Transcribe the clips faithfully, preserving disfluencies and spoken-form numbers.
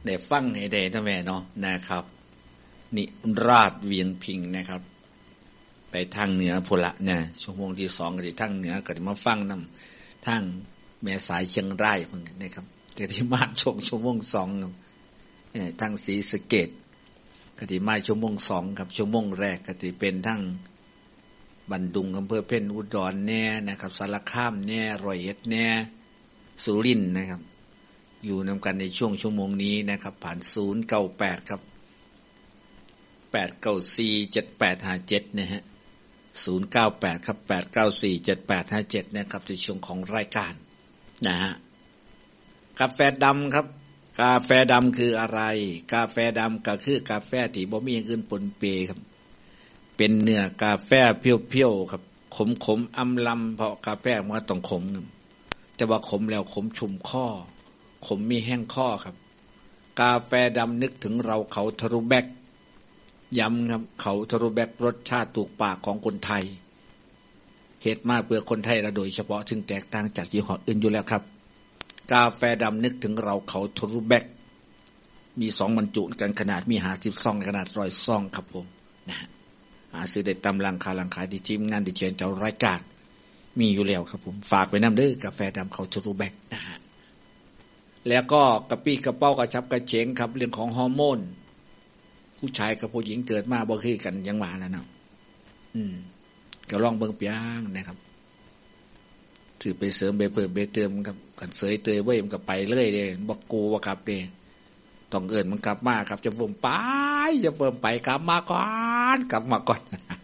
ได้ฟังให้ได้นะแม่เนาะนะครับนิราชเวียงพิงนะครับไปทางเหนือพุ่นละเนี่ยชั่วโมงที่สองก็ได้ทางเหนือก็ได้มาฟังนำทางแม่สายเชียงรายพุ่นนะครับก็ได้มาช่วงชั่วโมงสองเอ่อทางศรีสะเกษก็ได้มาชั่วโมงสองครับชั่วโมงแรกก็ได้เป็นทางบันดุงอำเภอเพ็ญอุดรแน่นะครับสารคามแน่ร้อยเอ็ดแน่สุรินทร์นะครับอยู่นำกันในช่วงชั่วโมงนี้นะครับผ่านศูนย์เก้าแปดครับแปดเก้าสี่เจ็ดแปดห้าเจ็ดนะฮะศูนย์เก้าแปดครับแปดเก้าสี่เจ็ดแปดห้าเจ็ดนะครับในช่วงของรายการนะฮะกาแฟดำครับกาแฟดำคืออะไรกาแฟดำก็คือกาแฟที่บ่มีอย่างอื่นปนเปครับเป็นเนื้อกาแฟเปรี้ยวๆครับขมๆอำลำเพราะกาแฟมันก็ต้องขมแต่ว่าขมแล้วขมชุ่มคอขมมีแห้งข้อครับกาแฟดำนึกถึงเราเขาทะลุแบกย้ำครับเขาทะลุแบกรสชาติถูกปากของคนไทยเหตุมาเพื่อคนไทยเราโดยเฉพาะซึ่งแตกต่างจากยี่ห้ออื่นอยู่แล้วครับกาแฟดำนึกถึงเราเขาทะลุแบกมีสองบรรจุกันขนาดมีห้าสิบซองขนาดร้อยซองครับผมนะหาซื้อได้ตามร้านค้าร้านขายที่ทีมงานที่เชิญเจ้ารายการมีอยู่แล้วครับผมฝากไว้นำเด้อกาแฟดำเขาทะลุแบกนะฮะแล้วก็กระปี้กระเป้ากระชับกระเฉงครับเรื่องของฮอร์โมนผู้ชายกับผู้หญิงเกิดมาบ่คือกันยังว่าแล้วเนาะอืมก็ลองเบิ่งเปียงนะครับถือไปเสริมไปเพิ่มไปเติมครับกันเสยเตยเว้ยมันก็ไปเรื่อยเด้บ่กูว่าครับเด้ต้องเอิ้นมันกลับมาครับจะเพิ่มไปจะเพิ่มไปกลับมาก่อนกลับมาก่อน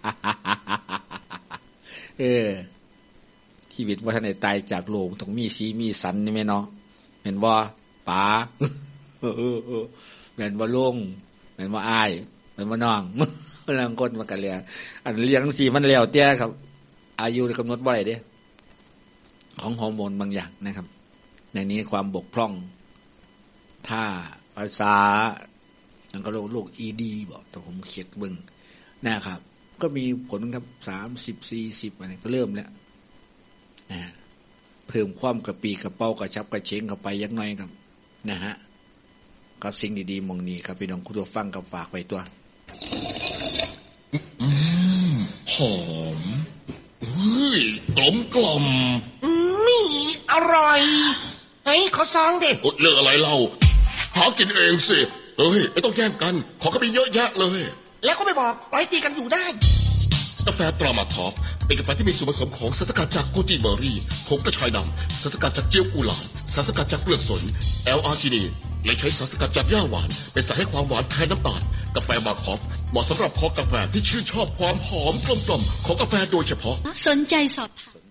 เออชีวิตบ่ทันได้ตายจากโลกต้องมีสีมีสันนี่แม่เนาะแม่นบ่ป๋าเออๆแม่นบ่ลุงแม่นบ่อ้ายแม่นบ่น้องลางคนมากันแล้วอันเลี้ยงสีมันแล้วแต่ครับอายุกำหนดบ่ได้เด้ของฮอร์โมนบางอย่างนะครับในนี้ความบกพร่องถ้าภาษานั่นก็โรคโรค อี ดี บ่แต่ผมเขียนเบิ่งนะครับก็มีผลครับสามสิบ สี่สิบอันนี้ก็เริ่มแล้วนะเพิ่มความกระปีกระเป้ากระชับกระเฉงเข้าไปยักหน่อยครับนะฮะกับสิ่งดีๆมองนี้ครับพี่น้องคุณผู้ฟังกับฝากไว้ตัวอืมหอมเฮ้ยกลมกล่อมนี่อร่อยเฮ้ยขอซองดิเลือกอะไรเล่าหากินเองสิเอ้ยไม่ต้องแย่งกันของก็มีเยอะแยะเลยแล้วก็ไม่บอกไว้ตีกันอยู่ได้กาแฟตรามาท็อปเป็นกาแฟที่มีส่วนผสมของสารสกัดจากโกจิเบอร์รี่ผงกระชายดำสารสกัดจากเจียวกุหลาบสารสกัดจากเปลือกสนแอลอาร์จินีนและใช้สารสกัดจากหญ้าหวานเป็นสารให้ความหวานแทนน้ำตาลกาแฟมาท็อปเหมาะสำหรับคอกาแฟที่ชื่นชอบความหอมกลมๆของกาแฟโดยเฉพาะสนใจสอบถาม